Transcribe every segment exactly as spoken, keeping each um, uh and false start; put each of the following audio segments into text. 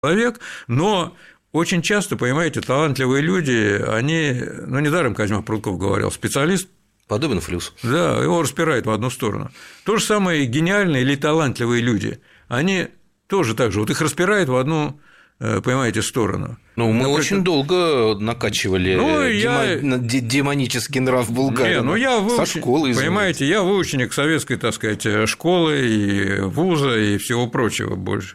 человек, но очень часто, понимаете, талантливые люди, они, ну, недаром Козьма Прутков говорил, специалист подобен флюсу. Да, его распирает в одну сторону. То же самое и гениальные или талантливые люди, они тоже так же, вот их распирает в одну, понимаете, сторону. Ну, мы очень это... долго накачивали ну, я... я... демонический нрав Булгарина. Не, ну я выуч... со школы, извините. Понимаете, я выученик советской, так сказать, школы и вуза и всего прочего больше.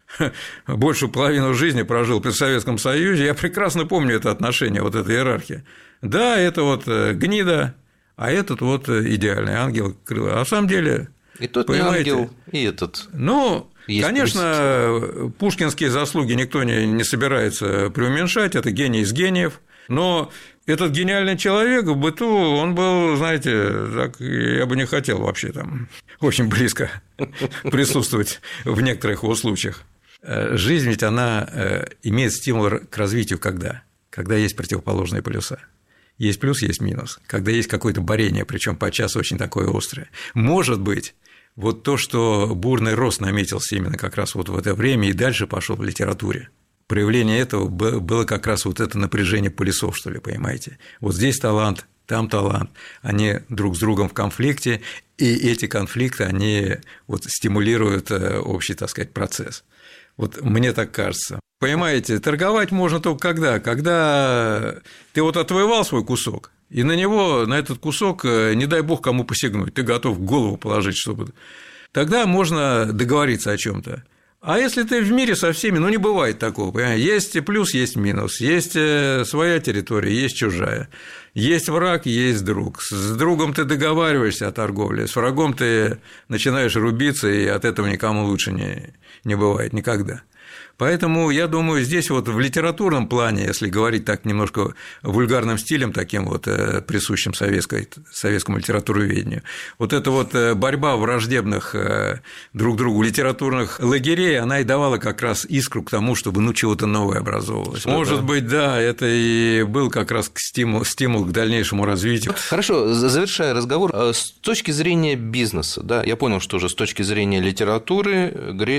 Большую половину жизни прожил при Советском Союзе, я прекрасно помню это отношение, вот эта иерархия. Да, это вот гнида, а этот вот идеальный ангел крыла. А на самом деле, и тот понимаете, не ангел, и этот. Ну, есть конечно, присутствие. Пушкинские заслуги никто не, не собирается преуменьшать, это гений из гениев, но этот гениальный человек в быту, он был, знаете, так, я бы не хотел вообще там очень близко присутствовать в некоторых его случаях. Жизнь ведь она имеет стимул к развитию когда? Когда есть противоположные полюса. Есть плюс, есть минус. Когда есть какое-то борение, причем подчас очень такое острое. Может быть, вот то, что бурный рост наметился именно как раз вот в это время и дальше пошел в литературе. Проявление этого было как раз вот это напряжение полюсов, что ли, понимаете? Вот здесь талант, там талант, они друг с другом в конфликте, и эти конфликты, они вот стимулируют общий, так сказать, процесс. Вот мне так кажется. Понимаете, торговать можно только когда? Когда ты вот отвоевал свой кусок, и на него, на этот кусок, не дай бог кому посягнуть, ты готов голову положить, чтобы… Тогда можно договориться о чем то. А если ты в мире со всеми, ну, не бывает такого, понимаете? Есть плюс, есть минус, есть своя территория, есть чужая, есть враг, есть друг. С другом ты договариваешься о торговле, с врагом ты начинаешь рубиться, и от этого никому лучше не, не бывает никогда. Поэтому, я думаю, здесь вот в литературном плане, если говорить так немножко вульгарным стилем, таким вот присущим советской, советскому литературоведению, вот эта вот борьба враждебных друг другу литературных лагерей, она и давала как раз искру к тому, чтобы ну чего-то новое образовывалось. Что Может это? быть, да, это и был как раз стимул, стимул к дальнейшему развитию. Хорошо, завершая разговор, с точки зрения бизнеса, да, я понял, что уже с точки зрения литературы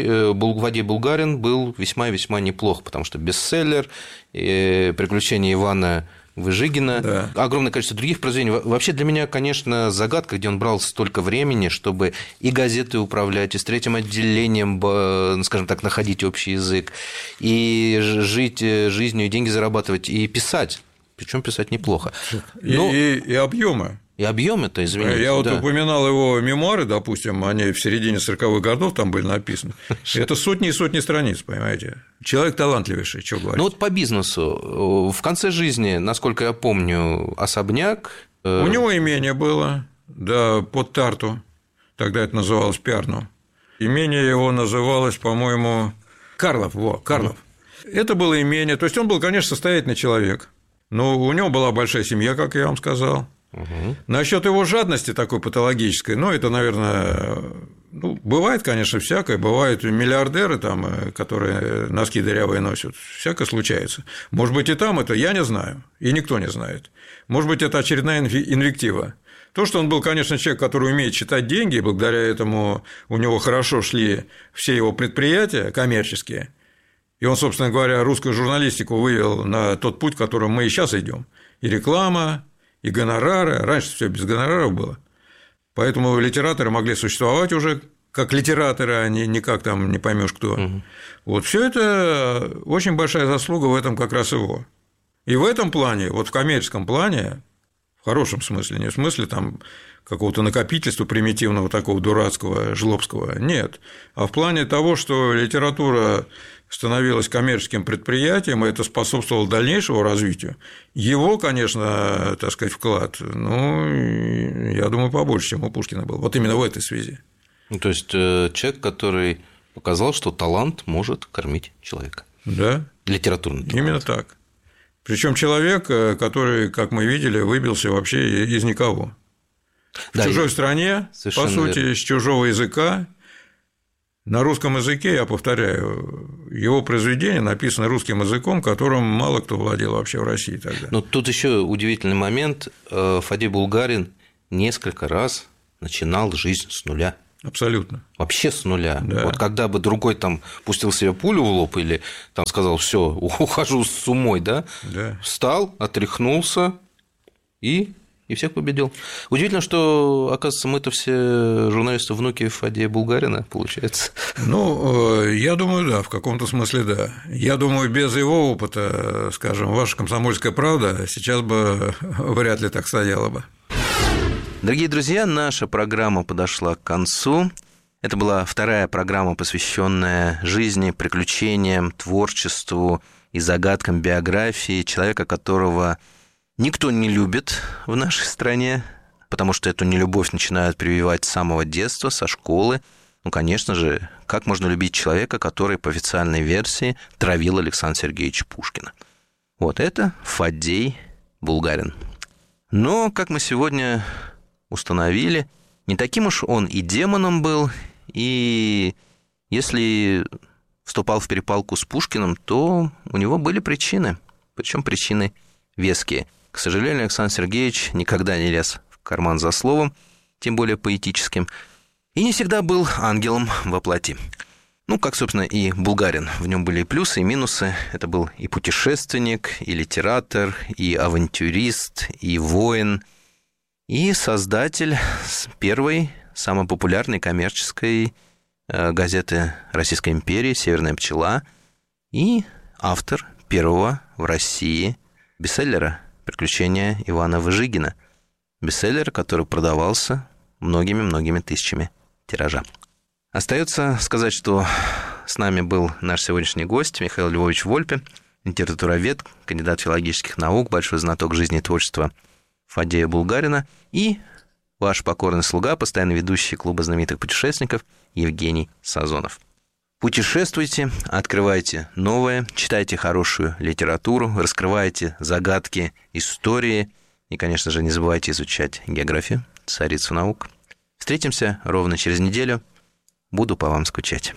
Фадей Булгарин был весьма-весьма неплохо, потому что бестселлер, «Приключения Ивана Выжигина», да. Огромное количество других произведений. Вообще для меня, конечно, загадка, где он брал столько времени, чтобы и газеты управлять, и с третьим отделением, скажем так, находить общий язык, и жить жизнью, и деньги зарабатывать, и писать. Причем писать неплохо. Но... И, и, и объемы. И объемы-то, извините. Я вот да. упоминал его мемуары, допустим, они в середине сороковых годов там были написаны. Это сотни и сотни страниц, понимаете. Человек талантливейший, что говорить. Ну вот по бизнесу. В конце жизни, насколько я помню, особняк. У него имение было, да, под Тарту. Тогда это называлось Пярну. Имение его называлось, по-моему, Карлов. Во, Карлов. Mm. Это было имение. То есть он был, конечно, состоятельный человек. Но у него была большая семья, как я вам сказал. Угу. Насчет его жадности такой патологической, ну, это, наверное, ну, бывает, конечно, всякое, бывают миллиардеры, там, которые носки дырявые носят, всякое случается. Может быть, и там это, я не знаю, и никто не знает. Может быть, это очередная инвектива. То, что он был, конечно, человек, который умеет считать деньги, и благодаря этому у него хорошо шли все его предприятия коммерческие, и он, собственно говоря, русскую журналистику вывел на тот путь, которым мы и сейчас идем. И реклама, и гонорары. Раньше все без гонораров было. Поэтому литераторы могли существовать уже как литераторы, а не никак там не поймешь кто. Угу. Вот все это очень большая заслуга в этом как раз его. И в этом плане, вот в коммерческом плане, в хорошем смысле, не в смысле там какого-то накопительства примитивного, такого дурацкого, жлобского, нет, а в плане того, что литература становилась коммерческим предприятием, и это способствовало дальнейшему развитию. Его, конечно, так сказать, вклад, ну, я думаю, побольше, чем у Пушкина был. Вот именно в этой связи. Ну, то есть человек, который показал, что талант может кормить человека. Да. Литературный талант. Именно так. Причем человек, который, как мы видели, выбился вообще из никого. В да, чужой стране, по сути, верно. С чужого языка. На русском языке, я повторяю, его произведения написаны русским языком, которым мало кто владел вообще в России тогда. Но тут еще удивительный момент. Фадей Булгарин несколько раз начинал жизнь с нуля. Абсолютно. Вообще с нуля. Да. Вот когда бы другой там пустил себе пулю в лоб или там сказал, все, ухожу с умой, да? Да. Встал, отряхнулся и, и всех победил. Удивительно, что, оказывается, мы-то все журналисты внуки Фадея Булгарина, получается. Ну, я думаю, да, в каком-то смысле да. Я думаю, без его опыта, скажем, ваша «Комсомольская правда» сейчас бы вряд ли так стояла бы. Дорогие друзья, наша программа подошла к концу. Это была вторая программа, посвященная жизни, приключениям, творчеству и загадкам биографии человека, которого никто не любит в нашей стране, потому что эту нелюбовь начинают прививать с самого детства, со школы. Ну, конечно же, как можно любить человека, который, по официальной версии, травил Александра Сергеевича Пушкина? Вот это Фадей Булгарин. Но, как мы сегодня установили, не таким уж он и демоном был, и если вступал в перепалку с Пушкиным, то у него были причины, причем причины веские. К сожалению, Александр Сергеевич никогда не лез в карман за словом, тем более поэтическим, и не всегда был ангелом во плоти. Ну, как, собственно, и Булгарин. В нем были и плюсы, и минусы. Это был и путешественник, и литератор, и авантюрист, и воин, и создатель первой, самой популярной коммерческой газеты Российской империи «Северная пчела», и автор первого в России бестселлера «Приключения Ивана Выжигина». Бестселлер, который продавался многими-многими тысячами тиража. Остается сказать, что с нами был наш сегодняшний гость Михаил Львович Вольпе, литературовед, кандидат филологических наук, большой знаток жизни и творчества Фадея Булгарина, и ваш покорный слуга, постоянно ведущий клуба знаменитых путешественников Евгений Сазонов. Путешествуйте, открывайте новое, читайте хорошую литературу, раскрывайте загадки истории и, конечно же, не забывайте изучать географию, царицу наук. Встретимся ровно через неделю. Буду по вам скучать.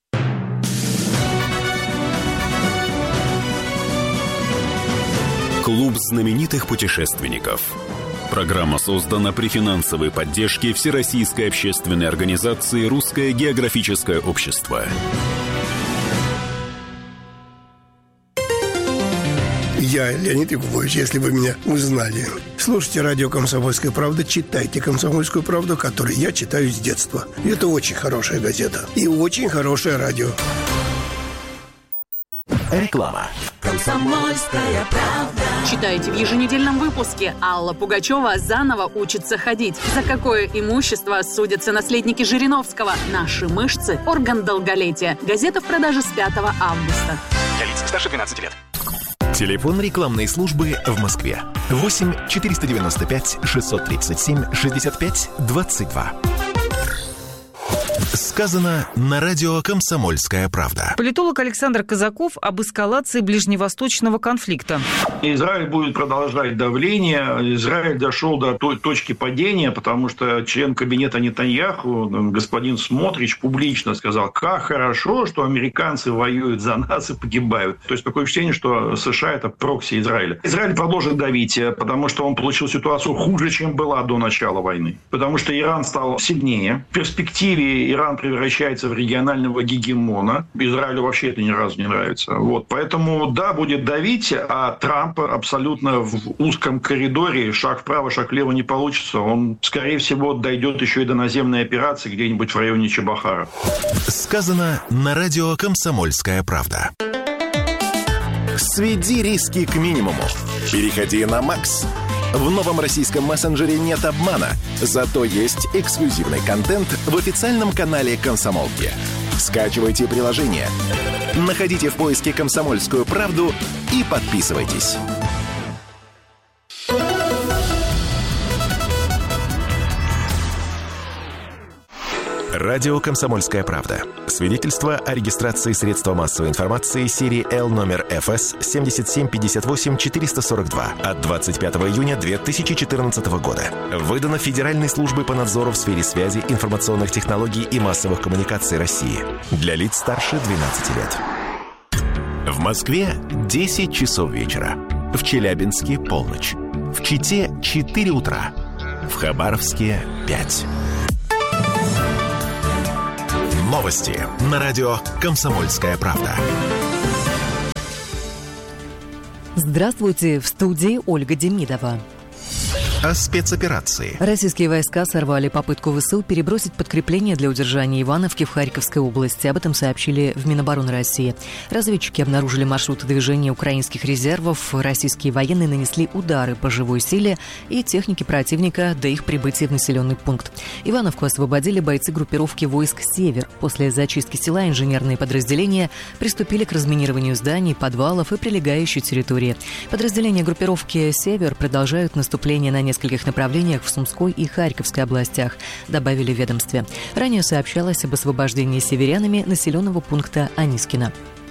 Клуб знаменитых путешественников. Программа создана при финансовой поддержке Всероссийской общественной организации «Русское географическое общество». Я Леонид Якубович, если вы меня узнали. Слушайте радио «Комсомольская правда», читайте «Комсомольскую правду», которую я читаю с детства. Это очень хорошая газета и очень хорошее радио. Реклама. «Комсомольская правда». Читайте в еженедельном выпуске. Алла Пугачева заново учится ходить. За какое имущество судятся наследники Жириновского? Наши мышцы – орган долголетия. Газета в продаже с пятого августа. Для лиц старше двенадцати лет. Телефон рекламной службы в Москве. восемь четыреста девяносто пять шестьсот тридцать семь шестьдесят пять двадцать два. Сказано на радио «Комсомольская правда». Политолог Александр Казаков об эскалации ближневосточного конфликта. Израиль будет продолжать давление. Израиль дошел до той точки падения, потому что член кабинета Нетаньяху, господин Смотрич, публично сказал, как хорошо, что американцы воюют за нас и погибают. То есть такое впечатление, что США – это прокси Израиля. Израиль продолжит давить, потому что он получил ситуацию хуже, чем была до начала войны. Потому что Иран стал сильнее. В перспективе Иран превращается в регионального гегемона. Израилю вообще это ни разу не нравится. Вот. Поэтому, да, будет давить, а Трамп абсолютно в узком коридоре, шаг вправо, шаг влево не получится. Он, скорее всего, дойдет еще и до наземной операции где-нибудь в районе Чебахара. Сказано на радио «Комсомольская правда». Сведи риски к минимуму. Переходи на Макс. В новом российском мессенджере нет обмана, зато есть эксклюзивный контент в официальном канале «Комсомолки». Скачивайте приложение, находите в поиске «Комсомольскую правду» и подписывайтесь. Радио «Комсомольская правда». Свидетельство о регистрации средства массовой информации серии Л номер эф эс семь семь пять восемь четыре сорок два от двадцать пятого июня две тысячи четырнадцатого года. Выдано Федеральной службой по надзору в сфере связи, информационных технологий и массовых коммуникаций России. Для лиц старше двенадцати лет. В Москве десять часов вечера. В Челябинске полночь. В Чите четыре утра. В Хабаровске пять. Новости на радио «Комсомольская правда». Здравствуйте, в студии Ольга Демидова. О спецоперации. Российские войска сорвали попытку ВСУ перебросить подкрепление для удержания Ивановки в Харьковской области. Об этом сообщили в Минобороны России. Разведчики обнаружили маршруты движения украинских резервов. Российские военные нанесли удары по живой силе и технике противника до их прибытия в населенный пункт. Ивановку освободили бойцы группировки войск «Север». После зачистки села инженерные подразделения приступили к разминированию зданий, подвалов и прилегающей территории. Подразделения группировки «Север» продолжают наступление на нескольких направлениях в Сумской и Харьковской областях, добавили в ведомстве. Ранее сообщалось об освобождении северянами населенного пункта Анискино.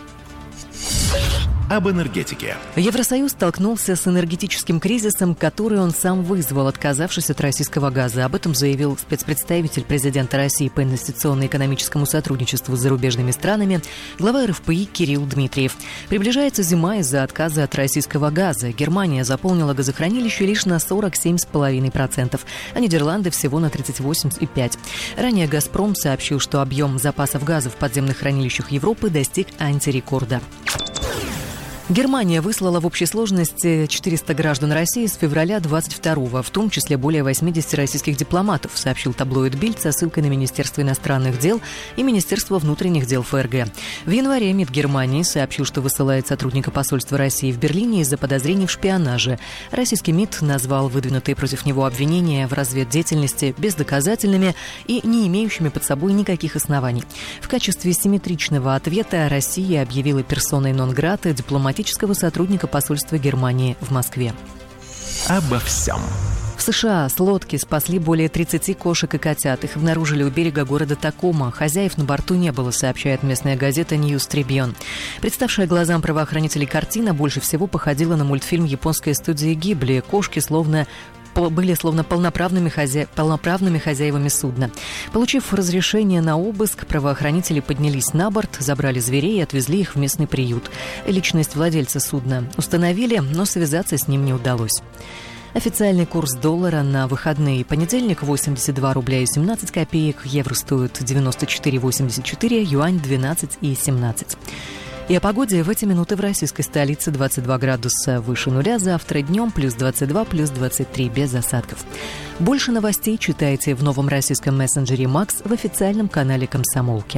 Об энергетике. Евросоюз столкнулся с энергетическим кризисом, который он сам вызвал, отказавшись от российского газа. Об этом заявил спецпредставитель президента России по инвестиционно-экономическому сотрудничеству с зарубежными странами, глава эр эф пэ и Кирилл Дмитриев. Приближается зима из-за отказа от российского газа. Германия заполнила газохранилище лишь на сорок семь целых пять десятых процента, а Нидерланды всего на тридцать восемь целых пять десятых процента. Ранее «Газпром» сообщил, что объем запасов газа в подземных хранилищах Европы достиг антирекорда. Германия выслала в общей сложности четыреста граждан России с февраля двадцать второго, в том числе более восемьдесят российских дипломатов, сообщил таблоид «Бильд» со ссылкой на Министерство иностранных дел и Министерство внутренних дел эф эр гэ. В январе МИД Германии сообщил, что высылает сотрудника посольства России в Берлине из-за подозрений в шпионаже. Российский МИД назвал выдвинутые против него обвинения в разведдеятельности бездоказательными и не имеющими под собой никаких оснований. В качестве симметричного ответа Россия объявила персоной нон-грата дипломатического сотрудника посольства Германии в Москве. Обо всем. В США с лодки спасли более тридцати кошек и котят. Их обнаружили у берега города Такома. Хозяев на борту не было, сообщает местная газета News Tribune. Представшая глазам правоохранителей картина больше всего походила на мультфильм японской студии Гибли. Кошки словно были словно полноправными, хозя... полноправными хозяевами судна. Получив разрешение на обыск, правоохранители поднялись на борт, забрали зверей и отвезли их в местный приют. Личность владельца судна установили, но связаться с ним не удалось. Официальный курс доллара на выходные: понедельник восемьдесят два рубля и семнадцать копеек, евро стоит девяносто четыре восемьдесят четыре, юань двенадцать и семнадцать. И о погоде в эти минуты в российской столице: двадцать два градуса выше нуля, завтра днем плюс двадцать два, плюс двадцать три, без осадков. Больше новостей читайте в новом российском мессенджере «Макс» в официальном канале «Комсомолки».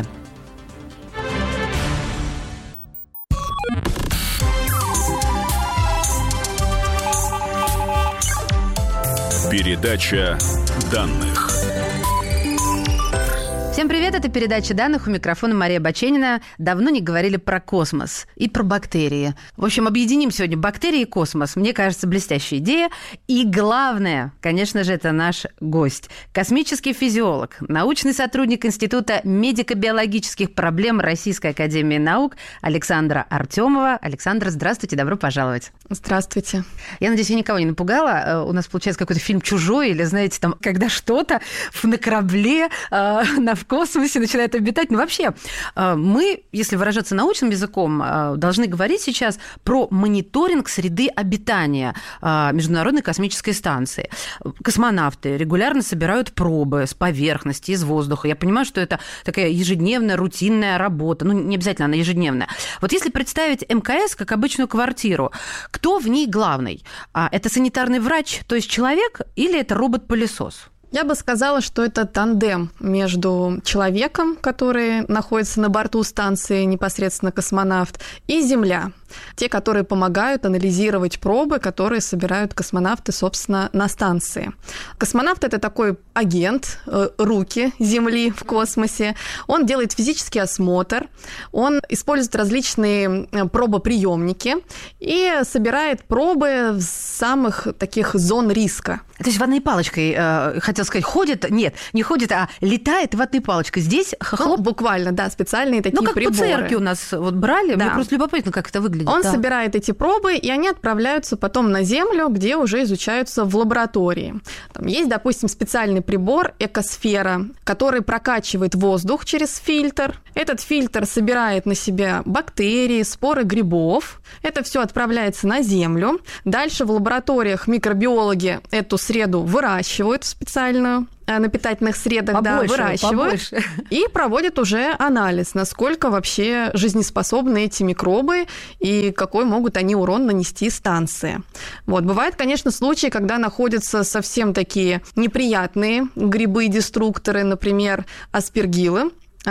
Передача данных. Всем привет, это передача данных, у микрофона Мария Баченина. Давно не говорили про космос и про бактерии. В общем, объединим сегодня бактерии и космос. Мне кажется, блестящая идея. И главное, конечно же, это наш гость. Космический физиолог, научный сотрудник Института медико-биологических проблем Российской академии наук Александра Артемова. Александра, здравствуйте, добро пожаловать. Здравствуйте. Я надеюсь, я никого не напугала. У нас получается какой-то фильм «Чужой» или, знаете, там, когда что-то на корабле, на в космосе начинает обитать. Ну, вообще, мы, если выражаться научным языком, должны говорить сейчас про мониторинг среды обитания Международной космической станции. Космонавты регулярно собирают пробы с поверхности, из воздуха. Я понимаю, что это такая ежедневная, рутинная работа. Ну, не обязательно она ежедневная. Вот если представить эм ка эс как обычную квартиру, кто в ней главный? Это санитарный врач, то есть человек, или это робот-пылесос? Я бы сказала, что это тандем между человеком, который находится на борту станции, непосредственно космонавт, и Земля. Те, которые помогают анализировать пробы, которые собирают космонавты, собственно, на станции. Космонавт – это такой агент, руки Земли в космосе. Он делает физический осмотр, он использует различные пробоприемники и собирает пробы в самых таких зон риска. То есть ватной палочкой, э, хотел сказать, ходит? Нет, не ходит, а летает ватной палочкой. Здесь хлоп. Ну, буквально, да, специальные такие приборы. Ну, как приборы. ПЦРки у нас вот брали. Да. Мне просто любопытно, как это выглядит. Он да. собирает эти пробы, и они отправляются потом на Землю, где уже изучаются в лаборатории. Там есть, допустим, специальный прибор «Экосфера», который прокачивает воздух через фильтр. Этот фильтр собирает на себя бактерии, споры грибов. Это все отправляется на Землю. Дальше в лабораториях микробиологи эту среду выращивают в специальную на питательных средах побольше, да, выращивают побольше. И проводят уже анализ, насколько вообще жизнеспособны эти микробы и какой могут они урон нанести станции. Вот. Бывают, конечно, случаи, когда находятся совсем такие неприятные грибы-деструкторы, например, аспергиллы.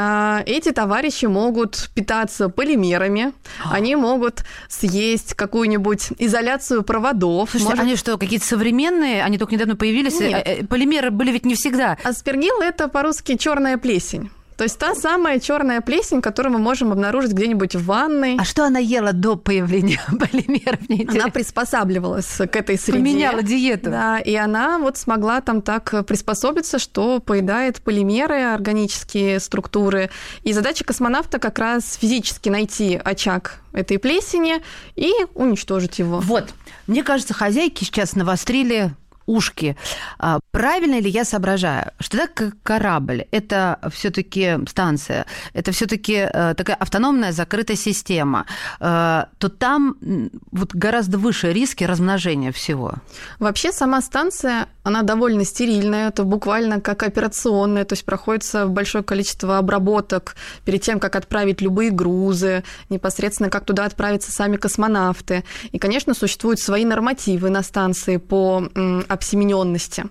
Эти товарищи могут питаться полимерами, они могут съесть какую-нибудь изоляцию проводов. Слушайте, может... они что, какие-то современные? Они только недавно появились? Нет. Полимеры были ведь не всегда. Аспергилл – это по-русски черная плесень. То есть та самая черная плесень, которую мы можем обнаружить где-нибудь в ванной. А что она ела до появления полимеров? Она приспосабливалась к этой среде. Поменяла диету. Да, и она вот смогла там так приспособиться, что поедает полимеры, органические структуры. И задача космонавта как раз физически найти очаг этой плесени и уничтожить его. Вот. Мне кажется, хозяйки сейчас навострили ушки. Правильно ли я соображаю, что так как корабль – это все-таки станция, это все-таки такая автономная закрытая система, то там вот гораздо выше риски размножения всего? Вообще сама станция, она довольно стерильная, это буквально как операционная, то есть проходится большое количество обработок перед тем, как отправить любые грузы, непосредственно как туда отправятся сами космонавты. И, конечно, существуют свои нормативы на станции по обсемененности.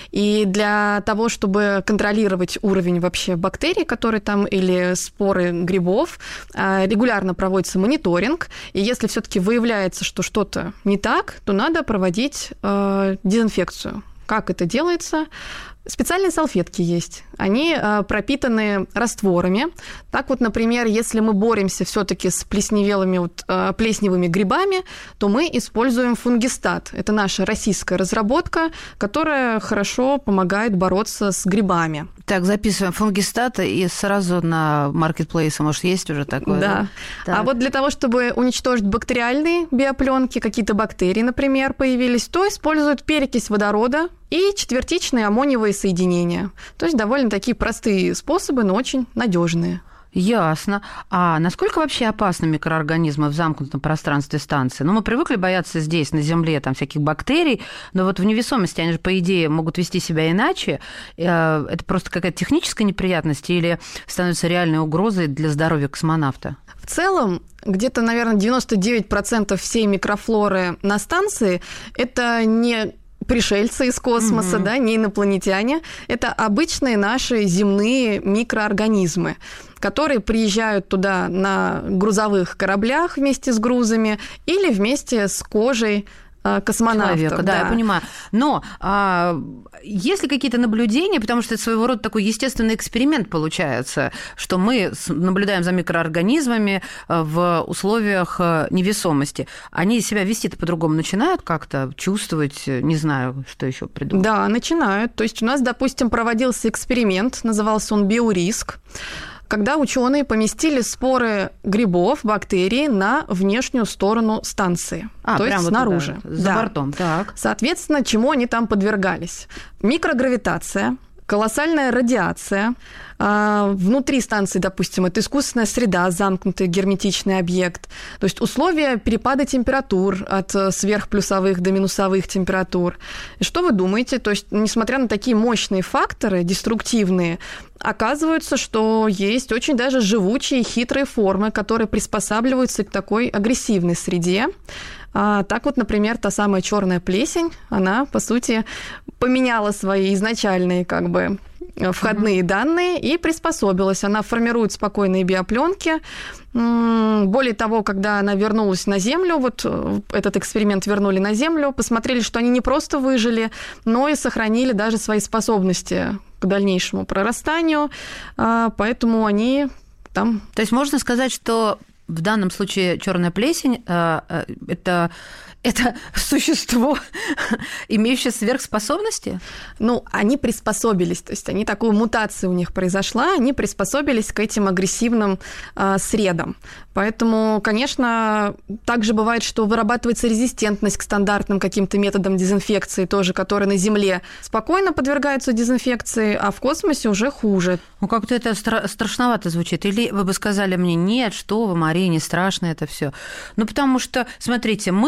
И для того, чтобы контролировать уровень вообще бактерий, которые там, или споры грибов, регулярно проводится мониторинг. И если все-таки выявляется, что что-то не так, то надо проводить э, дезинфекцию. Как это делается? Специальные салфетки есть. Они э, пропитаны растворами. Так вот, например, если мы боремся все-таки с плесневелыми, вот, э, плесневыми грибами, то мы используем фунгистат. Это наша российская разработка, которая хорошо помогает бороться с грибами. Так, записываем фунгистат, и сразу на маркетплейсе, может, есть уже такое? Да. да? А вот для того, чтобы уничтожить бактериальные биопленки, какие-то бактерии, например, появились, то используют перекись водорода и четвертичные аммониевые соединения. То есть довольно такие простые способы, но очень надежные. Ясно. А насколько вообще опасны микроорганизмы в замкнутом пространстве станции? Ну, мы привыкли бояться здесь, на Земле, там, всяких бактерий, но вот в невесомости они же, по идее, могут вести себя иначе. Это просто какая-то техническая неприятность или становится реальной угрозой для здоровья космонавта? В целом, где-то, наверное, девяносто девять процентов всей микрофлоры на станции – это не пришельцы из космоса, mm-hmm. да, не инопланетяне. Это обычные наши земные микроорганизмы, которые приезжают туда на грузовых кораблях вместе с грузами или вместе с кожей космонавтов. Человека, да, да, я понимаю. Но а, есть ли какие-то наблюдения, потому что это своего рода такой естественный эксперимент получается, что мы наблюдаем за микроорганизмами в условиях невесомости. Они себя вести-то по-другому начинают как-то, чувствовать, не знаю, что еще придумать? Да, начинают. То есть у нас, допустим, проводился эксперимент, назывался он «Биориск», когда ученые поместили споры грибов, бактерий на внешнюю сторону станции, а, то есть вот снаружи. Туда, за да. бортом. Так. Соответственно, чему они там подвергались? Микрогравитация, колоссальная радиация. Внутри станции, допустим, это искусственная среда, замкнутый герметичный объект. То есть условия перепада температур от сверхплюсовых до минусовых температур. И что вы думаете? То есть, несмотря на такие мощные факторы, деструктивные, оказывается, что есть очень даже живучие, хитрые формы, которые приспосабливаются к такой агрессивной среде. А, так вот, например, та самая черная плесень, она, по сути, поменяла свои изначальные как бы входные mm-hmm. данные и приспособилась. Она формирует спокойные биопленки. Более того, когда она вернулась на Землю, вот этот эксперимент вернули на Землю, посмотрели, что они не просто выжили, но и сохранили даже свои способности к дальнейшему прорастанию, поэтому они там... То есть можно сказать, что в данном случае черная плесень это, это существо, имеющее сверхспособности? Ну, они приспособились, то есть они такую мутацию у них произошла, они приспособились к этим агрессивным э, средам. Поэтому, конечно, также бывает, что вырабатывается резистентность к стандартным каким-то методам дезинфекции, тоже, которые на Земле спокойно подвергаются дезинфекции, а в космосе уже хуже. Ну, как-то это стра- страшновато звучит. Или вы бы сказали мне, нет, что вы, Мария, не страшно это все. Ну, потому что, смотрите, мы погибнем,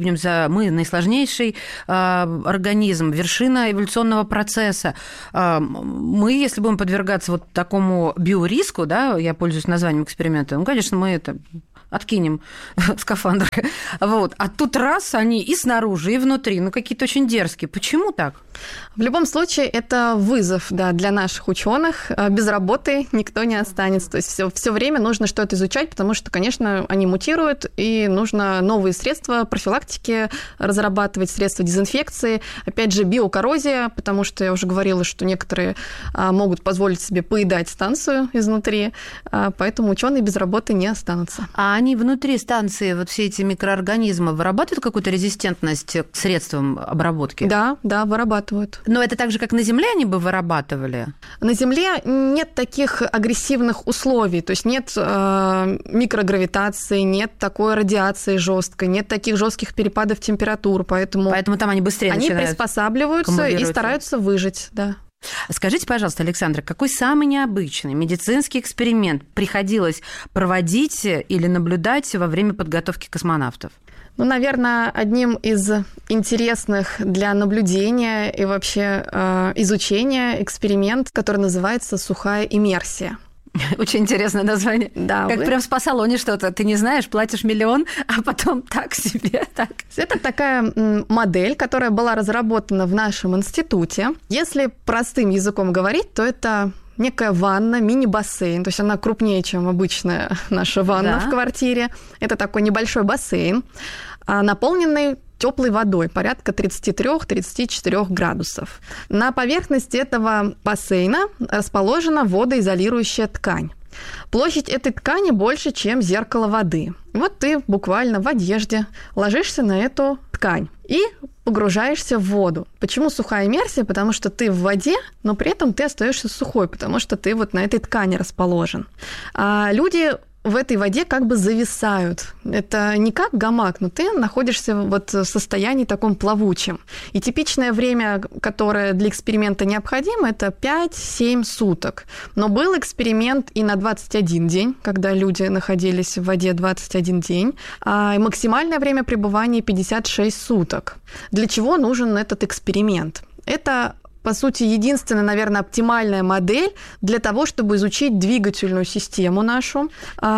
будем за... Мы наисложнейший э, организм, вершина эволюционного процесса. Э, мы, если будем подвергаться вот такому биориску, да, я пользуюсь названием эксперимента, ну, конечно, мы это... откинем скафандры. Вот. А тут раз они и снаружи, и внутри, ну, какие-то очень дерзкие. Почему так? В любом случае, это вызов, да, для наших ученых. Без работы никто не останется. То есть все, все время нужно что-то изучать, потому что, конечно, они мутируют, и нужно новые средства профилактики разрабатывать, средства дезинфекции. Опять же, биокоррозия, потому что я уже говорила, что некоторые могут позволить себе поедать станцию изнутри, поэтому ученые без работы не останутся. А они внутри станции, вот все эти микроорганизмы, вырабатывают какую-то резистентность к средствам обработки? Да, да, вырабатывают. Но это так же, как на Земле они бы вырабатывали? На Земле нет таких агрессивных условий, то есть нет э, микрогравитации, нет такой радиации жесткой, нет таких жестких перепадов температур, поэтому... Поэтому там они быстрее они начинают приспосабливаются и стараются выжить, да. Скажите, пожалуйста, Александра, какой самый необычный медицинский эксперимент приходилось проводить или наблюдать во время подготовки космонавтов? Ну, наверное, одним из интересных для наблюдения и вообще э, изучения эксперимент, который называется «сухая иммерсия». Очень интересное название. Да, как вы... прям в спа-салоне что-то. Ты не знаешь, платишь миллион, а потом так себе. Так. Это такая модель, которая была разработана в нашем институте. Если простым языком говорить, то это некая ванна, мини-бассейн. То есть она крупнее, чем обычная наша ванна, да, в квартире. Это такой небольшой бассейн, наполненный теплой водой, порядка тридцать три - тридцать четыре градусов. На поверхности этого бассейна расположена водоизолирующая ткань. Площадь этой ткани больше, чем зеркало воды. Вот ты буквально в одежде ложишься на эту ткань и погружаешься в воду. Почему сухая иммерсия? Потому что ты в воде, но при этом ты остаешься сухой, потому что ты вот на этой ткани расположен. А люди в этой воде как бы зависают. Это не как гамак, но ты находишься вот в состоянии таком плавучем. И типичное время, которое для эксперимента необходимо, это пять-семь суток. Но был эксперимент и на двадцать один день, когда люди находились в воде двадцать один день, а максимальное время пребывания пятьдесят шесть суток. Для чего нужен этот эксперимент? Это по сути, единственная, наверное, оптимальная модель для того, чтобы изучить двигательную систему нашу,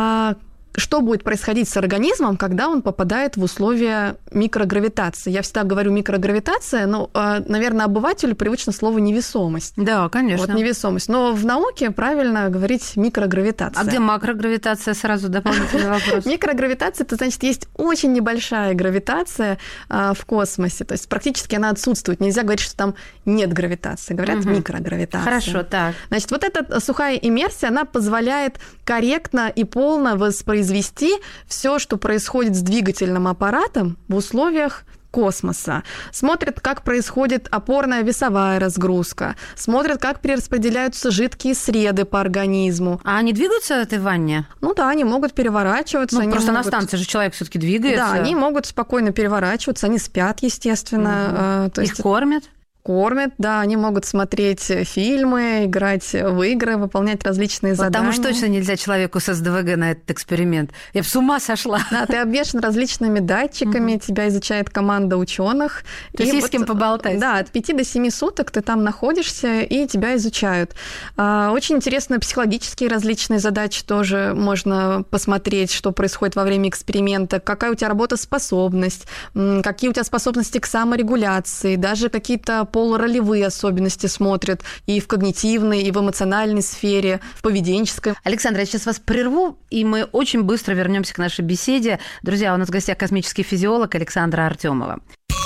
что будет происходить с организмом, когда он попадает в условия микрогравитации. Я всегда говорю микрогравитация, но, наверное, обывателю привычно слово невесомость. Да, конечно. Вот невесомость. Но в науке правильно говорить микрогравитация. А где макрогравитация? Сразу дополнительный вопрос. Микрогравитация, это значит, есть очень небольшая гравитация в космосе. То есть практически она отсутствует. Нельзя говорить, что там нет гравитации. Говорят, угу. микрогравитация. Хорошо, так. Значит, вот эта сухая иммерсия, она позволяет корректно и полно воспроизвести все, что происходит с двигательным аппаратом в условиях космоса. Смотрят, как происходит опорная весовая разгрузка, смотрят, как перераспределяются жидкие среды по организму. А они двигаются в этой ванне? Ну да, они могут переворачиваться. Ну, они просто могут... на станции же человек все-таки двигается. Да, они могут спокойно переворачиваться, они спят, естественно. Угу. То есть... Их кормят? Кормят, да, они могут смотреть фильмы, играть в игры, выполнять различные Потому задания. Потому что точно нельзя человеку с СДВГ на этот эксперимент. Я бы с ума сошла. Да, ты обвешан различными датчиками, угу. тебя изучает команда ученых. То есть есть с кем поболтать. Да, от пяти до семи суток ты там находишься, и тебя изучают. Очень интересно, психологические различные задачи тоже можно посмотреть, что происходит во время эксперимента, какая у тебя работоспособность, какие у тебя способности к саморегуляции, даже какие-то полуролевые особенности смотрят и в когнитивной, и в эмоциональной сфере, в поведенческой. Александра, я сейчас вас прерву, и мы очень быстро вернемся к нашей беседе. Друзья, у нас в гостях космический физиолог Александра Артемова.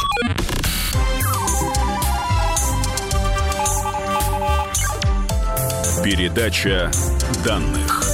Передача данных.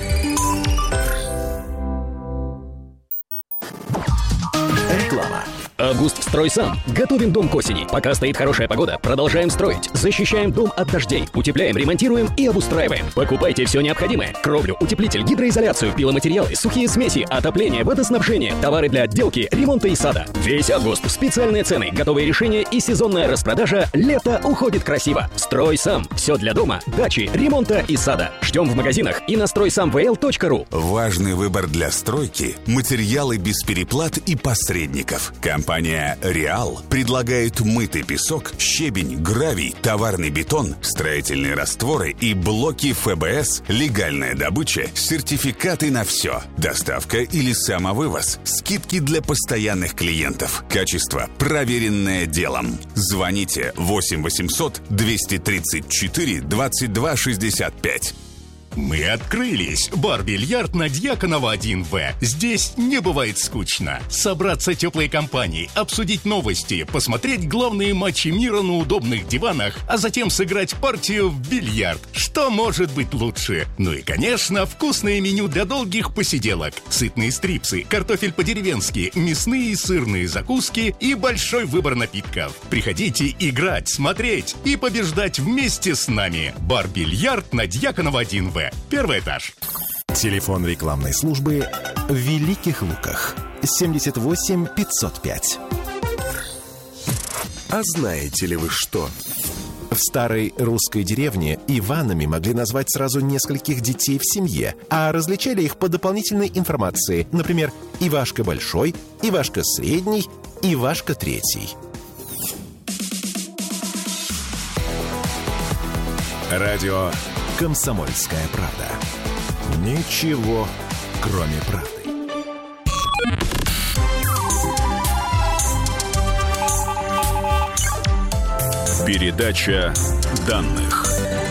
Реклама. Август строй сам. Готовим дом к осени. Пока стоит хорошая погода, продолжаем строить. Защищаем дом от дождей. Утепляем, ремонтируем и обустраиваем. Покупайте все необходимое. Кровлю, утеплитель, гидроизоляцию, пиломатериалы, сухие смеси, отопление, водоснабжение, товары для отделки, ремонта и сада. Весь август. Специальные цены, готовые решения и сезонная распродажа. Лето уходит красиво. Строй сам. Все для дома, дачи, ремонта и сада. Ждем в магазинах и на строй сам вэ эл точка ру. Важный выбор для стройки – материалы без переплат и посредников. Компания «Реал» предлагает мытый песок, щебень, гравий, товарный бетон, строительные растворы и блоки эф бэ эс, легальная добыча, сертификаты на все, доставка или самовывоз, скидки для постоянных клиентов, качество, проверенное делом. Звоните восемь восемьсот двести тридцать четыре двадцать два шестьдесят пять. Мы открылись. Бар-бильярд на Дьяконова один вэ. Здесь не бывает скучно. Собраться теплой компанией, обсудить новости, посмотреть главные матчи мира на удобных диванах, а затем сыграть партию в бильярд. Что может быть лучше? Ну и, конечно, вкусное меню для долгих посиделок. Сытные стрипсы, картофель по-деревенски, мясные и сырные закуски и большой выбор напитков. Приходите играть, смотреть и побеждать вместе с нами. Бар-бильярд на Дьяконова один вэ. Первый этаж. Телефон рекламной службы в Великих Луках. семьдесят восемь пятьсот пять. А знаете ли вы что? В старой русской деревне Иванами могли назвать сразу нескольких детей в семье, а различали их по дополнительной информации. Например, Ивашка Большой, Ивашка Средний, Ивашка Третий. Радио «Комсомольская правда». Ничего, кроме правды. Передача данных.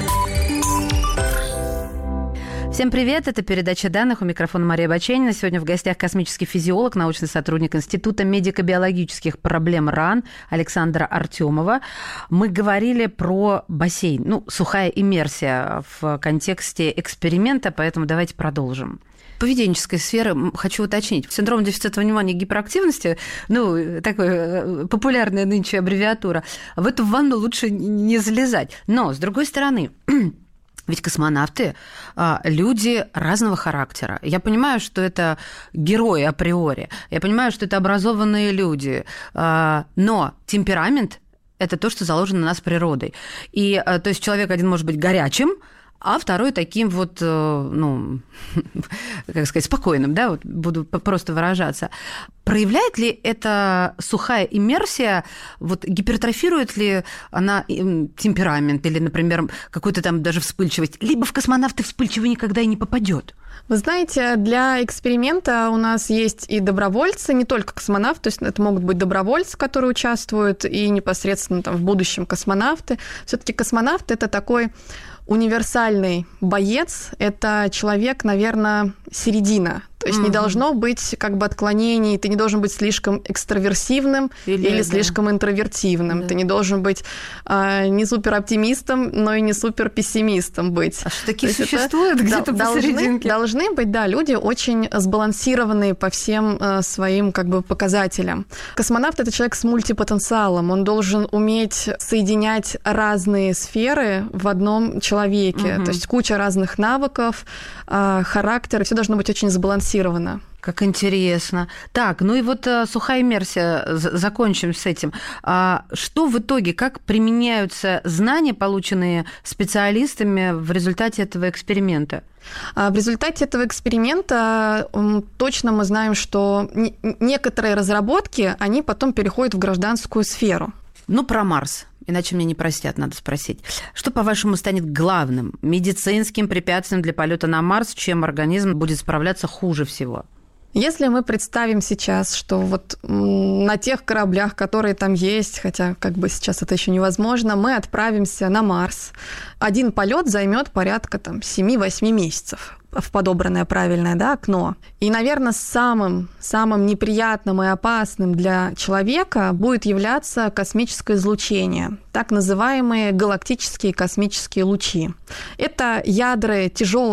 Всем привет, это передача данных, у микрофона Мария Баченина. Сегодня в гостях космический физиолог, научный сотрудник Института медико-биологических проблем РАН Александра Артемова. Мы говорили про бассейн, ну, сухая иммерсия в контексте эксперимента, поэтому давайте продолжим. Поведенческой сферы хочу уточнить. Синдром дефицита внимания и гиперактивности, ну, такая популярная нынче аббревиатура, в эту ванну лучше не залезать. Но, с другой стороны, ведь космонавты – люди разного характера. Я понимаю, что это герои априори, я понимаю, что это образованные люди, но темперамент – это то, что заложено на нас природой. И, то есть человек один может быть горячим, а второй таким вот, ну, как сказать, спокойным, да, вот буду просто выражаться. Проявляет ли эта сухая иммерсия, вот гипертрофирует ли она темперамент или, например, какую-то там даже вспыльчивость, либо в космонавты вспыльчивый никогда и не попадет? Вы знаете, для эксперимента у нас есть и добровольцы, не только космонавты, то есть это могут быть добровольцы, которые участвуют, и непосредственно там в будущем космонавты. Все-таки космонавт – это такой универсальный боец, это человек, наверное, середина. То есть mm-hmm. не должно быть как бы отклонений, ты не должен быть слишком экстраверсивным или, или да. слишком интровертивным. Да. Ты не должен быть а, не супероптимистом, но и не суперпессимистом быть. А что такие существуют где-то посерединке? Должны, должны быть, да, люди очень сбалансированные по всем а, своим как бы показателям. Космонавт – это человек с мультипотенциалом, он должен уметь соединять разные сферы в одном человеке. Mm-hmm. То есть куча разных навыков, а, характера, все должно быть очень сбалансировано. Как интересно. Так, ну и вот а, сухая иммерсия, закончим с этим. А что в итоге, как применяются знания, полученные специалистами в результате этого эксперимента? В результате этого эксперимента точно мы знаем, что некоторые разработки, они потом переходят в гражданскую сферу. Ну, про Марс. Иначе мне не простят, надо спросить. Что, по-вашему, станет главным медицинским препятствием для полета на Марс, чем организм будет справляться хуже всего? Если мы представим сейчас, что вот на тех кораблях, которые там есть, хотя как бы сейчас это еще невозможно, мы отправимся на Марс, один полет займет порядка там семь-восемь месяцев в подобранное правильное, да, окно. И, наверное, самым, самым неприятным и опасным для человека будет являться космическое излучение, так называемые галактические космические лучи. Это ядра тяжелых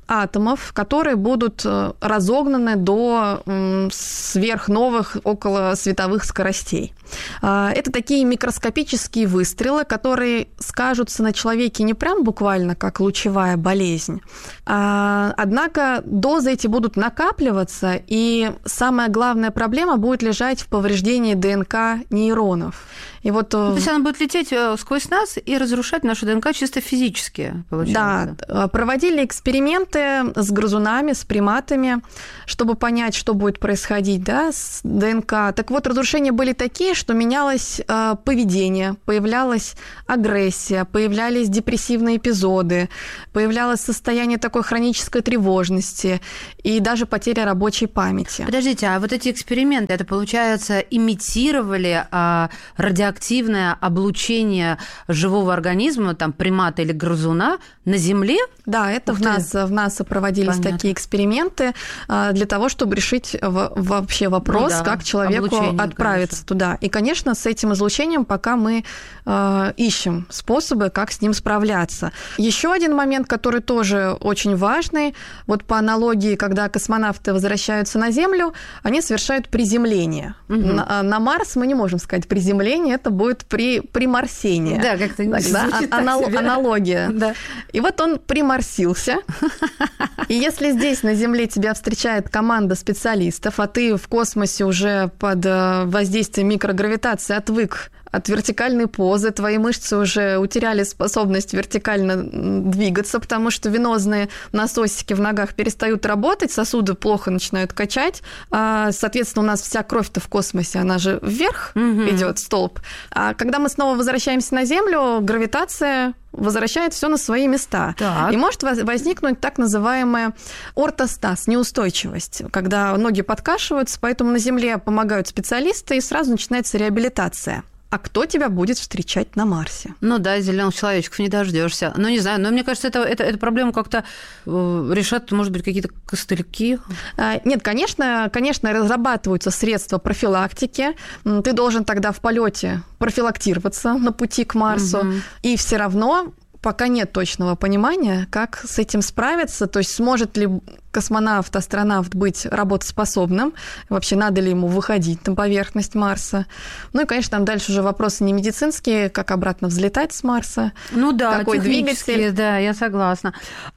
атомов, которые будут разогнаны до сверхновых околосветовых скоростей. Это такие микроскопические выстрелы, которые скажутся на человеке не прям буквально как лучевая болезнь, а, однако дозы эти будут накапливаться, и самая главная проблема будет лежать в повреждении ДНК нейронов. И вот... То есть она будет лететь сквозь нас и разрушать нашу ДНК чисто физически, получается? Да. Проводили эксперименты с грызунами, с приматами, чтобы понять, что будет происходить, да, с ДНК. Так вот, разрушения были такие, что менялось поведение, появлялась агрессия, появлялись депрессивные эпизоды, появлялось состояние такой хронической тревожности и даже потеря рабочей памяти. Подождите, а вот эти эксперименты, это, получается, имитировали радиоактивное облучение живого организма, там, примата или грызуна на Земле? Да, это в НАСА, в НАСА проводились Понятно. такие эксперименты для того, чтобы решить вообще вопрос, ну, да, как человеку облучение, отправиться конечно. туда. И, конечно, с этим излучением пока мы э, ищем способы, как с ним справляться. Еще один момент, который тоже очень важный, вот по аналогии, когда космонавты возвращаются на Землю, они совершают приземление. Угу. На, на Марс мы не можем сказать приземление, это будет при, примарсение. Да, как-то не да, анал, аналогия. Да. И вот он приморсился. И если здесь на Земле тебя встречает команда специалистов, а ты в космосе уже под воздействием микрогравитации отвык от вертикальной позы, твои мышцы уже утеряли способность вертикально двигаться, потому что венозные насосики в ногах перестают работать, сосуды плохо начинают качать, соответственно, у нас вся кровь-то в космосе, она же вверх mm-hmm. идет, столб. А когда мы снова возвращаемся на Землю, гравитация возвращает все на свои места. Так. И может возникнуть так называемая ортостаз, неустойчивость, когда ноги подкашиваются, поэтому на Земле помогают специалисты, и сразу начинается реабилитация. А кто тебя будет встречать на Марсе? Ну да, зеленых человечков не дождешься. Ну, не знаю, но мне кажется, это, это, эту проблему как-то решат, может быть, какие-то костыльки. Нет, конечно, конечно, разрабатываются средства профилактики. Ты должен тогда в полете профилактироваться на пути к Марсу. Угу. И все равно пока нет точного понимания, как с этим справиться. То есть сможет ли космонавт, астронавт быть работоспособным, вообще надо ли ему выходить на поверхность Марса. Ну и, конечно, там дальше уже вопросы не медицинские, как обратно взлетать с Марса, ну да, какой двигатель. Да, я согласна.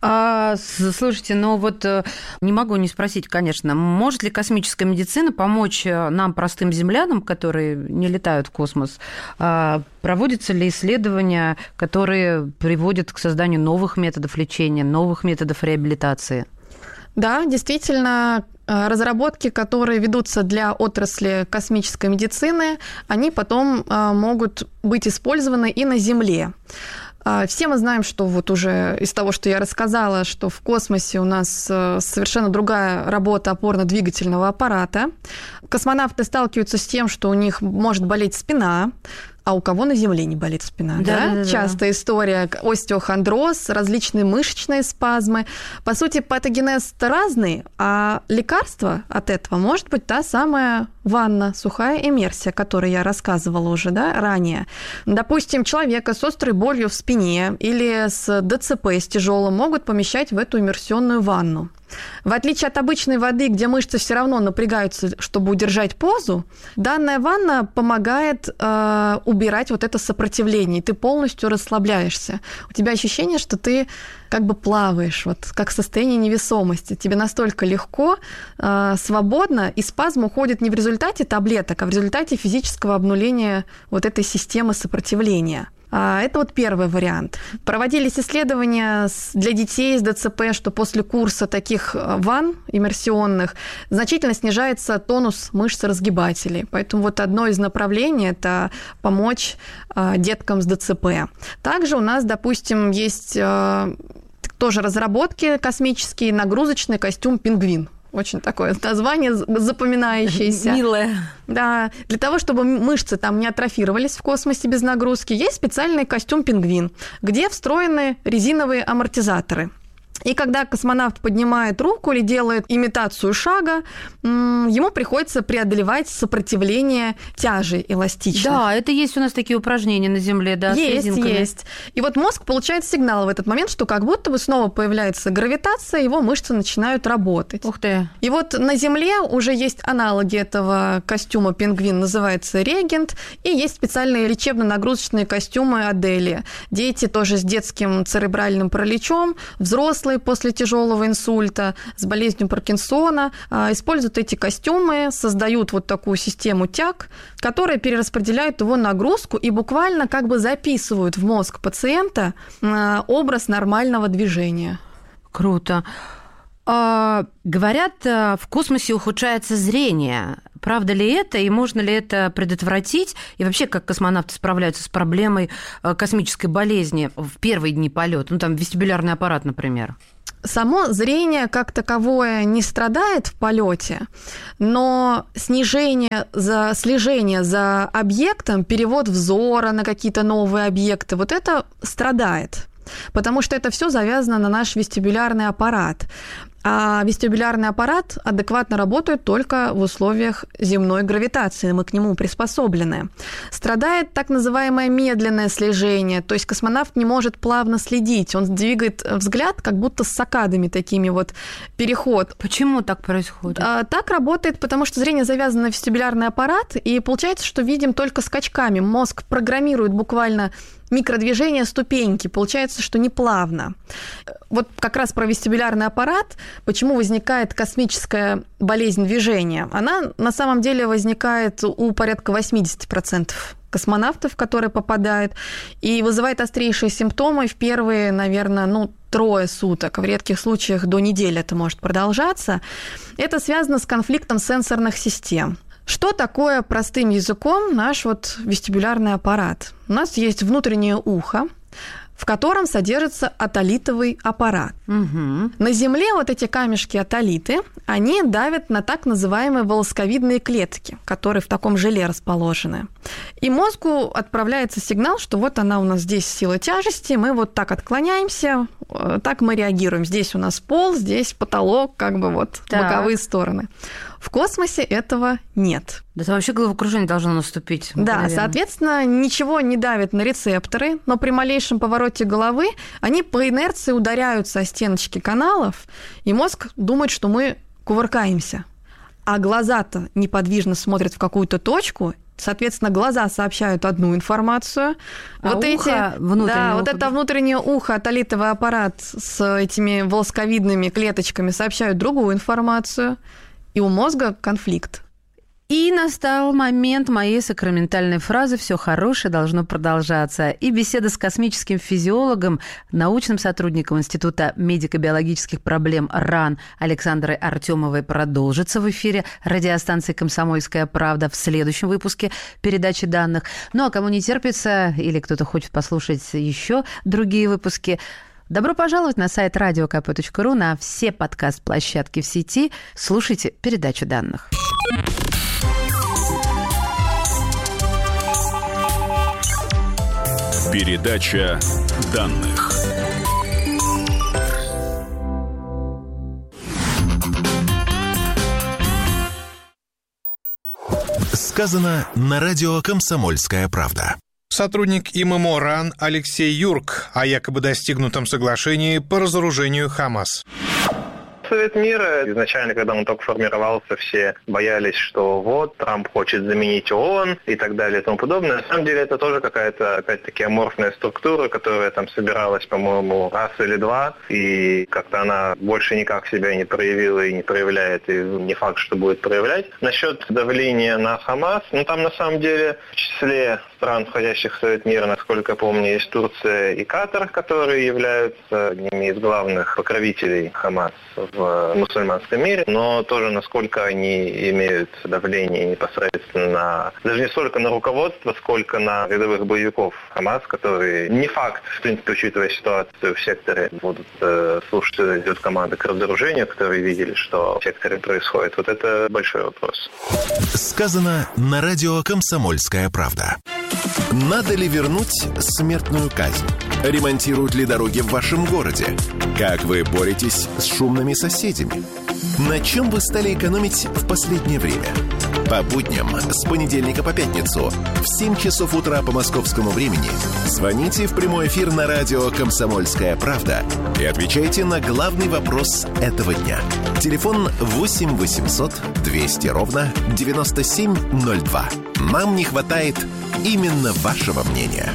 А, слушайте, ну вот не могу не спросить, конечно, может ли космическая медицина помочь нам, простым землянам, которые не летают в космос? А, проводятся ли исследования, которые приводят к созданию новых методов лечения, новых методов реабилитации? Да, действительно, разработки, которые ведутся для отрасли космической медицины, они потом могут быть использованы и на Земле. Все мы знаем, что вот уже из того, что я рассказала, что в космосе у нас совершенно другая работа опорно-двигательного аппарата. Космонавты сталкиваются с тем, что у них может болеть спина, а у кого на Земле не болит спина, да? да? да Частая да. история, остеохондроз, различные мышечные спазмы. По сути, патогенез-то разный, а лекарство от этого может быть та самая ванна, сухая иммерсия, о которой я рассказывала уже да, ранее. Допустим, человека с острой болью в спине или с ДЦП, с тяжелым, могут помещать в эту иммерсионную ванну. В отличие от обычной воды, где мышцы все равно напрягаются, чтобы удержать позу, данная ванна помогает э, убирать вот это сопротивление, и ты полностью расслабляешься. У тебя ощущение, что ты как бы плаваешь, вот как состояние невесомости. Тебе настолько легко, э, свободно, и спазм уходит не в результате таблеток, а в результате физического обнуления вот этой системы сопротивления. Это вот первый вариант. Проводились исследования для детей с ДЦП, что после курса таких ванн иммерсионных значительно снижается тонус мышц разгибателей. Поэтому вот одно из направлений – это помочь деткам с ДЦП. Также у нас, допустим, есть тоже разработки космические, нагрузочный костюм «Пингвин». Очень такое название запоминающееся. Милое. Да. Для того, чтобы мышцы там не атрофировались в космосе без нагрузки, есть специальный костюм «Пингвин», где встроены резиновые амортизаторы. И когда космонавт поднимает руку или делает имитацию шага, ему приходится преодолевать сопротивление тяжей эластичных. Да, это есть у нас такие упражнения на Земле, да, есть, с резинками. Есть. И вот мозг получает сигнал в этот момент, что как будто бы снова появляется гравитация, его мышцы начинают работать. Ух ты. И вот на Земле уже есть аналоги этого костюма «Пингвин», называется «Регент», и есть специальные лечебно-нагрузочные костюмы «Аделия». Дети тоже с детским церебральным параличом, взрослые после тяжелого инсульта, с болезнью Паркинсона, используют эти костюмы, создают вот такую систему тяг, которая перераспределяет его нагрузку и буквально как бы записывают в мозг пациента образ нормального движения. Круто. А, говорят, в космосе ухудшается зрение. Правда ли это, и можно ли это предотвратить? И вообще, как космонавты справляются с проблемой космической болезни в первые дни полета? Ну, там, вестибулярный аппарат, например. Само зрение как таковое не страдает в полете, но снижение, за, слежение за объектом, перевод взора на какие-то новые объекты, вот это страдает, потому что это все завязано на наш вестибулярный аппарат. А вестибулярный аппарат адекватно работает только в условиях земной гравитации, мы к нему приспособлены. Страдает так называемое медленное слежение, то есть космонавт не может плавно следить, он двигает взгляд как будто с саккадами такими вот, переход. Почему так происходит? А, так работает, потому что зрение завязано на вестибулярный аппарат, и получается, что видим только скачками. Мозг программирует буквально микродвижение ступеньки, получается, что не плавно. Вот как раз про вестибулярный аппарат, почему возникает космическая болезнь движения. Она на самом деле возникает у порядка восемьдесят процентов космонавтов, которые попадают, и вызывает острейшие симптомы в первые, наверное, ну, трое суток. В редких случаях до недели это может продолжаться. Это связано с конфликтом сенсорных систем. Что такое простым языком наш вот вестибулярный аппарат? У нас есть внутреннее ухо, в котором содержится отолитовый аппарат. Угу. На Земле вот эти камешки-отолиты, они давят на так называемые волосковидные клетки, которые в таком желе расположены. И мозгу отправляется сигнал, что вот она у нас здесь сила тяжести, мы вот так отклоняемся, так мы реагируем. Здесь у нас пол, здесь потолок, как бы вот так. Боковые стороны. В космосе этого нет. Да это вообще головокружение должно наступить. Да, наверное. Соответственно, ничего не давит на рецепторы, но при малейшем повороте головы они по инерции ударяются о стеночки каналов, и мозг думает, что мы кувыркаемся. А глаза-то неподвижно смотрят в какую-то точку, соответственно, глаза сообщают одну информацию. А вот ухо, эти, внутреннее да, ухо. вот это внутреннее ухо, отолитовый аппарат с этими волосковидными клеточками сообщают другую информацию, и у мозга конфликт. И настал момент моей сакраментальной фразы «Все хорошее должно продолжаться». И беседа с космическим физиологом, научным сотрудником Института медико-биологических проблем РАН Александрой Артемовой продолжится в эфире радиостанции «Комсомольская правда» в следующем выпуске передачи данных. Ну а кому не терпится или кто-то хочет послушать еще другие выпуски, добро пожаловать на сайт радио ка пэ точка ру, на все подкаст-площадки в сети. Слушайте передачу данных. Передача данных. Сказано на радио «Комсомольская правда». Сотрудник эм эм о РАН Алексей Юрк о якобы достигнутом соглашении по разоружению Хамас. Совет мира, изначально, когда он только формировался, все боялись, что вот, Трамп хочет заменить ООН и так далее и тому подобное. На самом деле это тоже какая-то, опять-таки, аморфная структура, которая там собиралась, по-моему, раз или два, и как-то она больше никак себя не проявила и не проявляет, и не факт, что будет проявлять. Насчет давления на Хамас, ну там на самом деле в числе стран, входящих в Совет мира, насколько я помню, есть Турция и Катар, которые являются одними из главных покровителей Хамас в мусульманском мире, но тоже насколько они имеют давление непосредственно на, даже не столько на руководство, сколько на рядовых боевиков Хамас, которые не факт, в принципе, учитывая ситуацию в секторе, будут э, слушать, что идет команда к разоружению, которые видели, что в секторе происходит. Вот это большой вопрос. Сказано на радио «Комсомольская правда». Надо ли вернуть смертную казнь? Ремонтируют ли дороги в вашем городе? Как вы боретесь с шумными соседями? На чем вы стали экономить в последнее время? По будням с понедельника по пятницу в семь часов утра по московскому времени звоните в прямой эфир на радио «Комсомольская правда» и отвечайте на главный вопрос этого дня. Телефон восемь восемьсот двести ровно девяносто семь ноль два. Нам не хватает именно вашего мнения.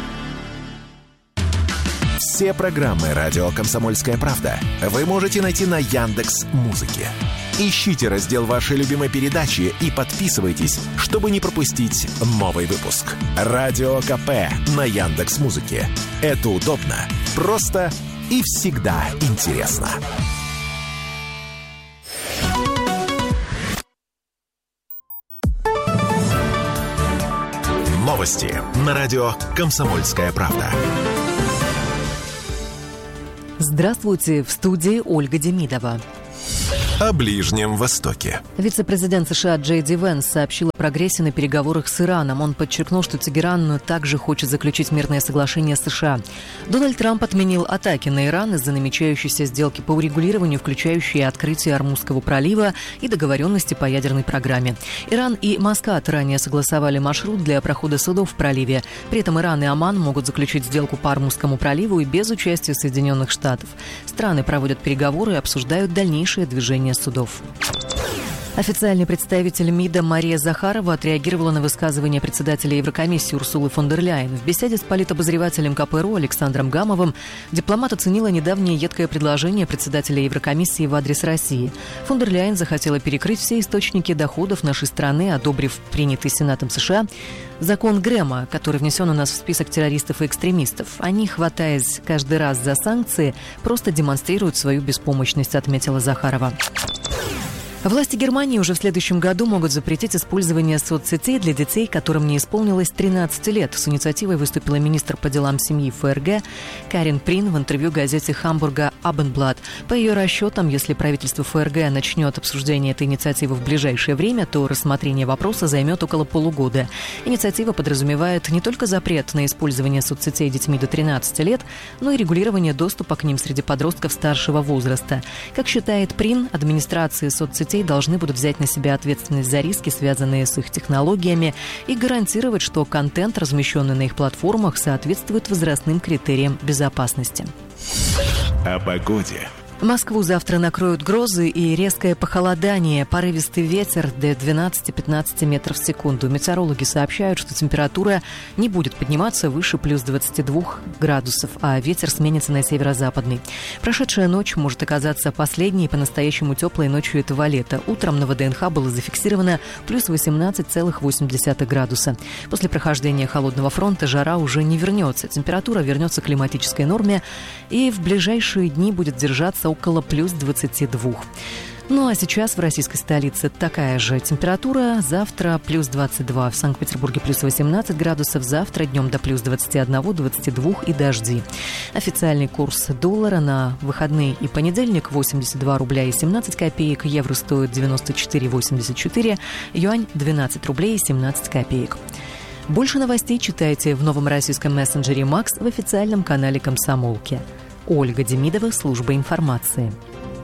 Все программы «Радио Комсомольская правда» вы можете найти на Яндекс.Музыке. Ищите раздел вашей любимой передачи и подписывайтесь, чтобы не пропустить новый выпуск. Радио КП на Яндекс.Музыке. Это удобно, просто и всегда интересно. Новости на радио «Комсомольская правда». Здравствуйте, в студии Ольга Демидова. О Ближнем Востоке. Вице-президент США Джей Ди Венс сообщил о прогрессе на переговорах с Ираном. Он подчеркнул, что Тегеран также хочет заключить мирное соглашение с США. Дональд Трамп отменил атаки на Иран из-за намечающейся сделки по урегулированию, включающей открытие Ормузского пролива и договоренности по ядерной программе. Иран и Маскат ранее согласовали маршрут для прохода судов в проливе. При этом Иран и Оман могут заключить сделку по Ормузскому проливу и без участия Соединенных Штатов. Страны проводят переговоры и обсуждают дальнейшее движение судов. Официальный представитель МИДа Мария Захарова отреагировала на высказывание председателя Еврокомиссии Урсулы фон дер Ляйен. В беседе с политобозревателем ка пэ эр у Александром Гамовым дипломат оценила недавнее едкое предложение председателя Еврокомиссии в адрес России. Фон дер Ляйен захотела перекрыть все источники доходов нашей страны, одобрив принятый Сенатом США закон Грэма, который внесен у нас в список террористов и экстремистов. Они, хватаясь каждый раз за санкции, просто демонстрируют свою беспомощность, отметила Захарова. Власти Германии уже в следующем году могут запретить использование соцсетей для детей, которым не исполнилось тринадцать лет. С инициативой выступила министр по делам семьи эф эр гэ Карен Прин в интервью газете Hamburger Abendblatt. По ее расчетам, если правительство эф эр гэ начнет обсуждение этой инициативы в ближайшее время, то рассмотрение вопроса займет около полугода. Инициатива подразумевает не только запрет на использование соцсетей детьми до тринадцати лет, но и регулирование доступа к ним среди подростков старшего возраста. Как считает Прин, администрации соцсетей должны будут взять на себя ответственность за риски, связанные с их технологиями, и гарантировать, что контент, размещенный на их платформах, соответствует возрастным критериям безопасности. О погоде. Москву завтра накроют грозы и резкое похолодание, порывистый ветер до двенадцати-пятнадцати метров в секунду. Метеорологи сообщают, что температура не будет подниматься выше плюс двадцати двух градусов, а ветер сменится на северо-западный. Прошедшая ночь может оказаться последней по-настоящему теплой ночью этого лета. Утром на вэ дэ эн ха было зафиксировано плюс восемнадцать целых восемь десятых градуса. После прохождения холодного фронта жара уже не вернется. Температура вернется к климатической норме и в ближайшие дни будет держаться около плюс двадцати двух. Ну а сейчас в российской столице такая же температура. Завтра плюс двадцать два, в Санкт-Петербурге плюс восемнадцать градусов, завтра днем до плюс двадцати одного, двадцати двух и дожди. Официальный курс доллара на выходные и понедельник восемьдесят два рубля и семнадцать копеек, евро стоит девяносто четыре восемьдесят четыре, юань двенадцать рублей и семнадцать копеек. Больше новостей читайте в новом российском мессенджере «Макс» в официальном канале «Комсомолки». Ольга Демидова, служба информации.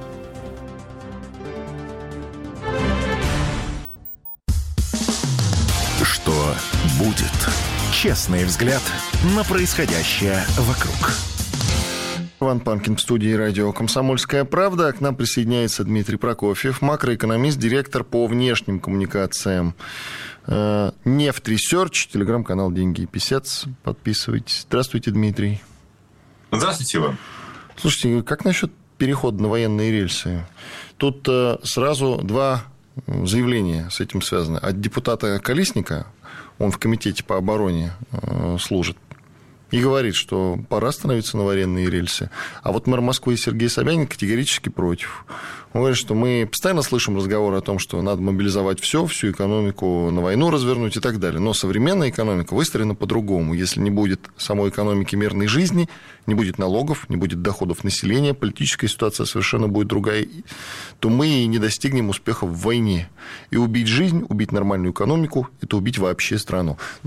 Что будет? Честный взгляд на происходящее вокруг. Иван Панкин в студии радио «Комсомольская правда». К нам присоединяется Дмитрий Прокофьев, макроэкономист, директор по внешним коммуникациям «Нефть Ресерч», телеграм-канал «Деньги и писец». Подписывайтесь. Здравствуйте, Дмитрий. Здравствуйте, Иван. Слушайте, как насчет перехода на военные рельсы? Тут э, сразу два заявления с этим связаны. От депутата Колесника, он в комитете по обороне э, служит, и говорит, что пора становиться на военные рельсы. А вот мэр Москвы Сергей Собянин категорически против. Он говорит, что мы постоянно слышим разговоры о том, что надо мобилизовать все, всю экономику на войну развернуть и так далее. Но современная экономика выстроена по-другому. Если не будет самой экономики мирной жизни, не будет налогов, не будет доходов населения, политическая ситуация совершенно будет другая, то мы не достигнем успеха в войне. И убить жизнь, убить нормальную экономику – это убить вообще страну. Ну, там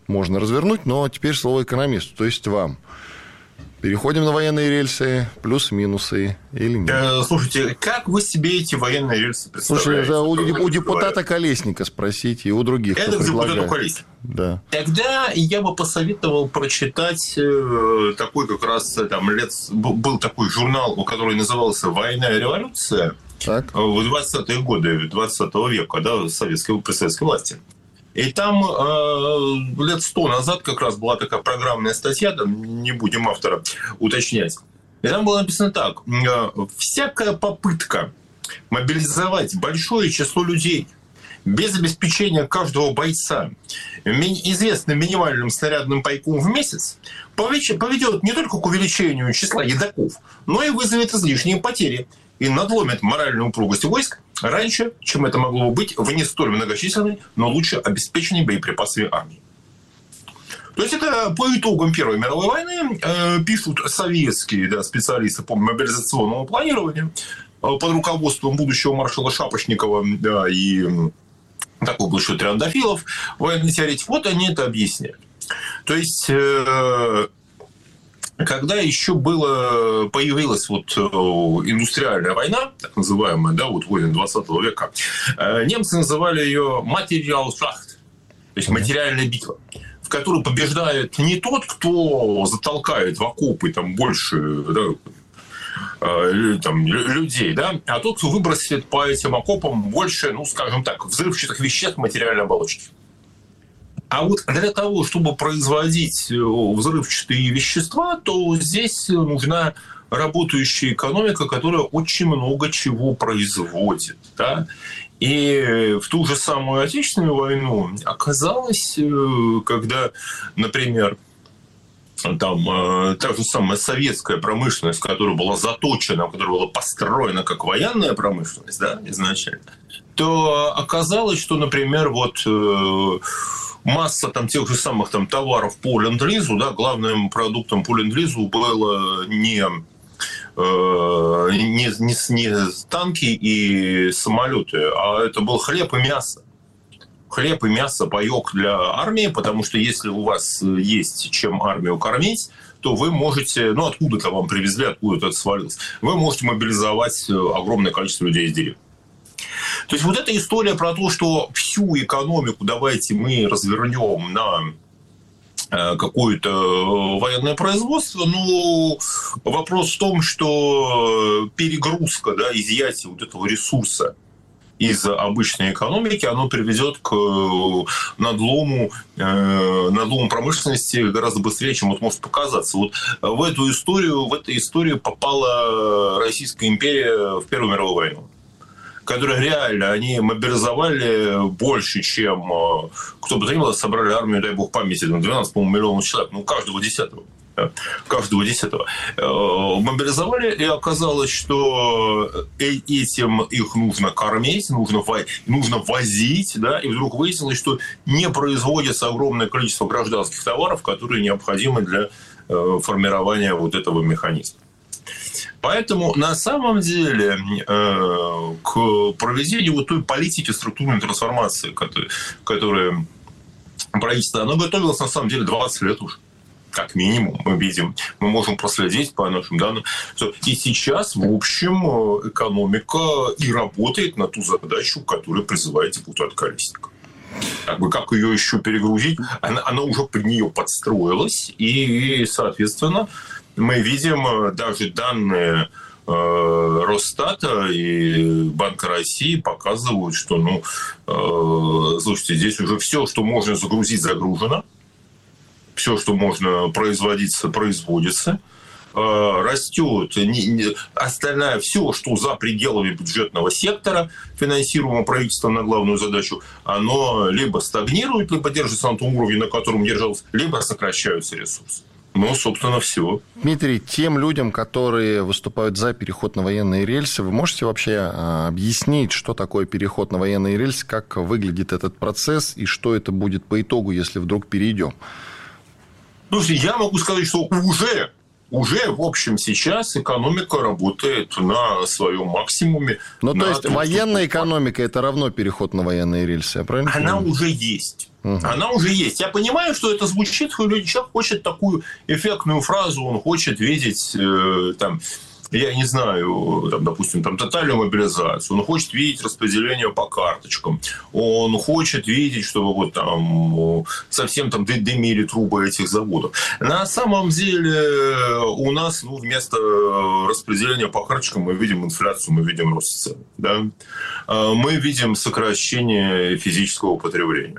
можно развернуть, но теперь слово экономисту, то есть вам. Переходим на военные рельсы, плюсы-минусы или нет? Э, слушайте, как вы себе эти военные рельсы представляете? Слушай, да, у, у депутата Колесника спросите, и у других, это кто предлагает. депутату Колесника. Да. Тогда я бы посоветовал прочитать э, такой как раз там лет... Был такой журнал, который назывался «Война и революция». Так. В двадцатые годы двадцатого века, да, советской, при советской власти. И там э, лет сто назад как раз была такая программная статья, там не будем автора уточнять. И там было написано так. Всякая попытка мобилизовать большое число людей без обеспечения каждого бойца известным минимальным снарядным пайком в месяц поведет не только к увеличению числа едоков, но и вызовет излишние потери и надломит моральную упругость войск раньше, чем это могло бы быть в не столь многочисленной, но лучше обеспеченной боеприпасами армии. То есть это по итогам Первой мировой войны э, пишут советские да, специалисты по мобилизационному планированию э, под руководством будущего маршала Шапошникова да, и э, такой был еще Триандафилов, военный теоретик. Вот они это объясняют. То есть... Э, Когда еще было, появилась вот индустриальная война, так называемая, да, вот войны двадцатого века, немцы называли ее «Материалшахт», то есть материальная битва, в которой побеждает не тот, кто затолкает в окопы там больше да, там, людей, да, а тот, кто выбросит по этим окопам больше, ну, скажем так, взрывчатых веществ материальной оболочки. А вот для того, чтобы производить взрывчатые вещества, то здесь нужна работающая экономика, которая очень много чего производит. Да? И в ту же самую Отечественную войну оказалось, когда, например, там та же самая советская промышленность, которая была заточена, которая была построена как военная промышленность да, изначально, то оказалось, что, например, вот... масса там, тех же самых там, товаров по ленд-лизу, да, главным продуктом по ленд-лизу было не, э, не, не, не танки и самолеты, а это был хлеб и мясо. Хлеб и мясо, паёк для армии, потому что если у вас есть чем армию кормить, то вы можете, ну откуда-то вам привезли, откуда-то это свалилось, вы можете мобилизовать огромное количество людей из деревни. То есть вот эта история про то, что всю экономику давайте мы развернем на какое-то военное производство, ну, вопрос в том, что перегрузка, да, изъятие вот этого ресурса из обычной экономики, оно приведет к надлому, надлому промышленности гораздо быстрее, чем вот может показаться. Вот в эту историю, в эту историю попала Российская империя в Первую мировую войну, которые реально, они мобилизовали больше, чем кто бы то ни было, собрали армию, дай бог памяти, двенадцать, по-моему, миллионов человек, ну, каждого десятого. Каждого десятого. Мобилизовали, и оказалось, что этим их нужно кормить, нужно, нужно возить, да, и вдруг выяснилось, что не производится огромное количество гражданских товаров, которые необходимы для формирования вот этого механизма. Поэтому на самом деле к проведению вот той политики структурной трансформации, которая правительство, оно готовилось на самом деле двадцать лет уже. Как минимум, мы видим, мы можем проследить по нашим данным, что и сейчас, в общем, экономика и работает на ту задачу, которую призывает депутат Колесников. Как бы как ее еще перегрузить, она, она уже под нее подстроилась, и, соответственно, мы видим даже данные э, Росстата и Банка России показывают, что, ну, э, слушайте, здесь уже все, что можно загрузить, загружено. Все, что можно производиться, производится. Растет остальное все, что за пределами бюджетного сектора, финансируемого правительством на главную задачу, оно либо стагнирует, либо держится на том уровне, на котором держалось, либо сокращаются ресурсы. Ну, собственно, все. Дмитрий, тем людям, которые выступают за переход на военные рельсы, вы можете вообще объяснить, что такое переход на военные рельсы, как выглядит этот процесс и что это будет по итогу, если вдруг перейдем? Слушайте, я могу сказать, что уже, уже, в общем, сейчас экономика работает на своем максимуме. Ну, то есть, военная экономика – это равно переход на военные рельсы, я правильно Она понимаю? уже есть. Угу. Она уже есть. Я понимаю, что это звучит, что человек хочет такую эффектную фразу, он хочет видеть э, там, я не знаю, там, допустим, там, тотальную мобилизацию, он хочет видеть распределение по карточкам, он хочет видеть, чтобы вот там совсем там дымили трубы этих заводов. На самом деле у нас ну, вместо распределения по карточкам мы видим инфляцию, мы видим рост цен. Да? Мы видим сокращение физического потребления.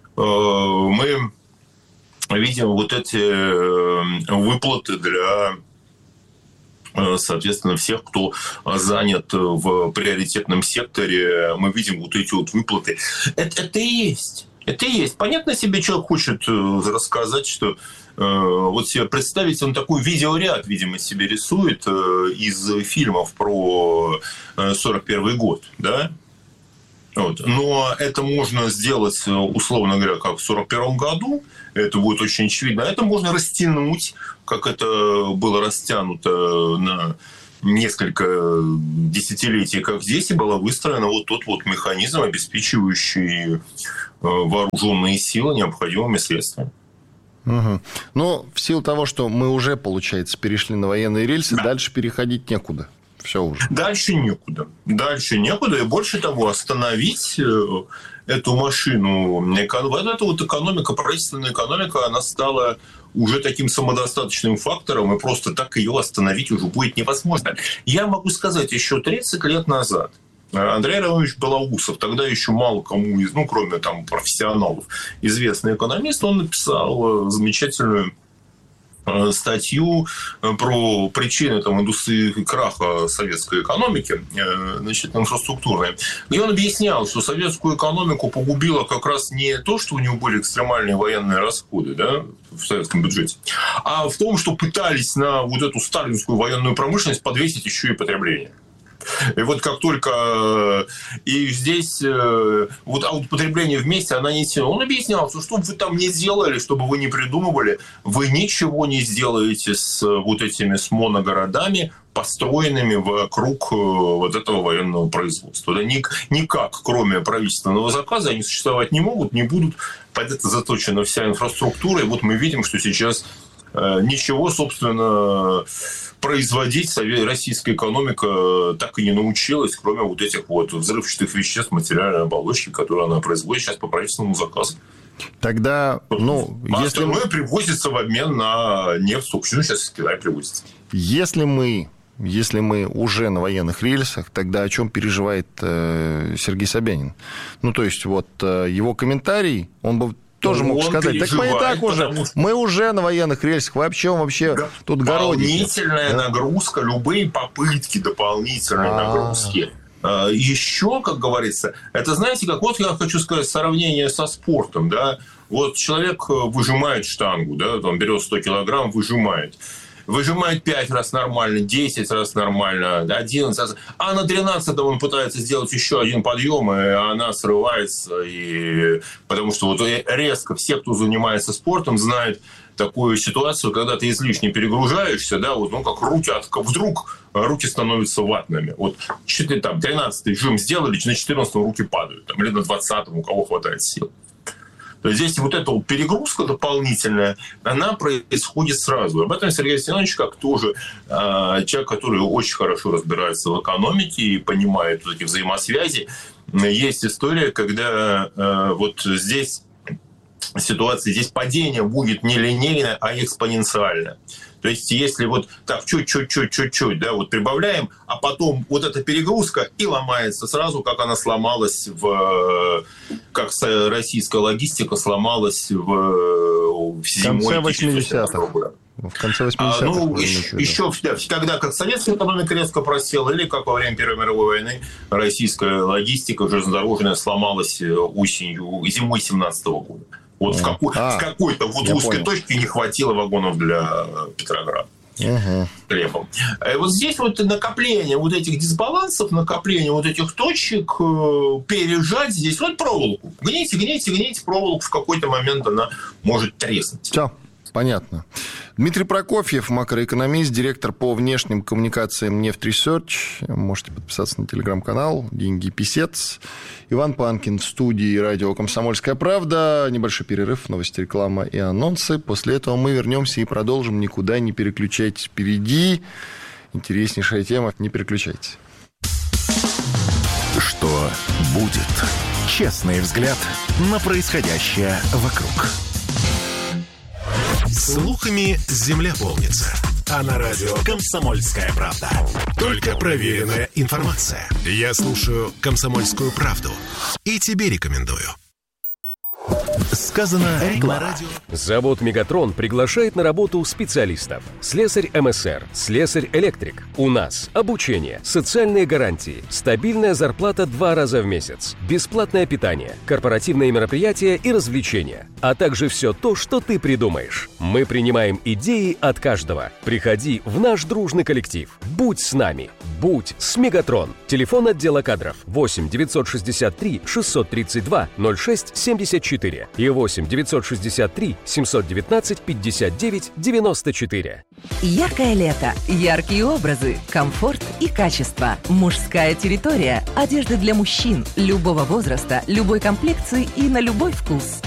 Мы видим вот эти выплаты для, соответственно, всех, кто занят в приоритетном секторе. Мы видим вот эти вот выплаты. Это, это и есть. Это и есть. Понятно себе, человек хочет рассказать, что вот себе представить, он такой видеоряд, видимо, себе рисует из фильмов про сорок первый год, да? Вот. Но это можно сделать, условно говоря, как в сорок первом году. Это будет очень очевидно. Это можно растянуть, как это было растянуто на несколько десятилетий, как здесь, и была выстроена вот тот вот механизм, обеспечивающий вооруженные силы необходимыми средствами. Угу. Но в силу того, что мы уже, получается, перешли на военные рельсы, да. Дальше переходить некуда. Все уже. Дальше некуда. Дальше некуда. И больше того, остановить эту машину. Вот эта вот экономика, правительственная экономика, она стала уже таким самодостаточным фактором, и просто так ее остановить уже будет невозможно. Я могу сказать, еще тридцать лет назад Андрей Романович Белоусов, тогда еще мало кому, ну, кроме там профессионалов, известный экономист, он написал замечательную статью про причины там, индустрии краха советской экономики, значит, инфраструктурной, где он объяснял, что советскую экономику погубило как раз не то, что у него были экстремальные военные расходы, да, в советском бюджете, а в том, что пытались на вот эту сталинскую военную промышленность подвесить еще и потребление. И вот как только и здесь вот, а вот потребление вместе, она не сила. Он объяснял, что что бы вы там ни сделали, что бы вы ни придумывали, вы ничего не сделаете с вот этими с моногородами, построенными вокруг вот этого военного производства. Да, никак, кроме правительственного заказа, они существовать не могут, не будут. Под это заточена вся инфраструктура. И вот мы видим, что сейчас ничего, собственно, производить российская экономика так и не научилась, кроме вот этих вот взрывчатых веществ, материальной оболочки, которые она производит сейчас по правительственному заказу. Тогда, ну, а если... остальное привозится в обмен на нефть. Почему сейчас из Китая привозится? Если мы, если мы уже на военных рельсах, тогда о чем переживает э, Сергей Собянин? Ну, то есть, вот э, его комментарий, он бы тоже мог сказать, так мы и так уже, что... мы уже на военных рельсах, вообще он вообще да. тут городите. Дополнительная да? нагрузка, любые попытки дополнительной А-а-а. нагрузки. Еще, как говорится, это, знаете, как вот я хочу сказать, сравнение со спортом, да, вот человек выжимает штангу, да, он берет сто килограмм, выжимает. Выжимает пять раз нормально, десять раз нормально, одиннадцать раз. А на тринадцатом он пытается сделать еще один подъем, и она срывается. И... Потому что вот резко все, кто занимается спортом, знают такую ситуацию, когда ты излишне перегружаешься, да, вот, ну, как руки, от... вдруг руки становятся ватными. Вот там тринадцатый жим сделали, на четырнадцатом руки падают, там, или на двадцатом, у кого хватает сил. То есть здесь вот эта вот перегрузка дополнительная, она происходит сразу. Об этом Сергей Семенович, как тоже э, человек, который очень хорошо разбирается в экономике и понимает вот эти взаимосвязи. Есть история, когда э, вот здесь ситуация, здесь падение будет не линейное, а экспоненциальное. То есть, если вот так чуть-чуть, чуть-чуть, да, вот прибавляем, а потом вот эта перегрузка и ломается сразу, как она сломалась в... Как российская логистика сломалась в, в зимой восьмидесятых года. В конце восьмидесятых. А, ну, еще, еще когда как советская экономика резко просела, или как во время Первой мировой войны российская логистика железнодорожная сломалась осенью, зимой семнадцатого года. Вот в, какой, а, в какой-то вот узкой понял. точке не хватило вагонов для Петрограда. Угу. Хлебом. И вот здесь вот накопление вот этих дисбалансов, накопление вот этих точек, пережать здесь вот проволоку. Гните, гните, гните проволоку, в какой-то момент она может треснуть. Все, понятно. Дмитрий Прокофьев, макроэкономист, директор по внешним коммуникациям Нефтресерч. Можете подписаться на телеграм-канал «Деньги Писец». Иван Панкин в студии радио «Комсомольская правда». Небольшой перерыв, новости, реклама и анонсы. После этого мы вернемся и продолжим. Никуда не переключайтесь. Впереди интереснейшая тема. Не переключайтесь. Что будет? Честный взгляд на происходящее вокруг. Слухами земля полнится. А на радио «Комсомольская правда» только проверенная информация. Я слушаю «Комсомольскую правду» и тебе рекомендую. Сказано на радио. Завод «Мегатрон» приглашает на работу специалистов. Слесарь МСР, слесарь-электрик. У нас обучение, социальные гарантии, стабильная зарплата два раза в месяц, бесплатное питание, корпоративные мероприятия и развлечения, а также все то, что ты придумаешь. Мы принимаем идеи от каждого. Приходи в наш дружный коллектив. Будь с нами. Будь с «Мегатрон». Телефон отдела кадров восемь девятьсот шестьдесят три шестьсот тридцать два ноль шесть семьдесят четыре и восемь девятьсот шестьдесят три семьсот девятнадцать пятьдесят девять девяносто четыре. Яркое лето, яркие образы, комфорт и качество. Мужская территория. Одежда для мужчин любого возраста, любой комплекции и на любой вкус.